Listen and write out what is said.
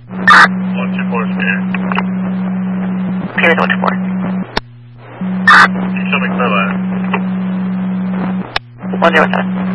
124 Spirit. Spirit 124. You show me clear line. 107.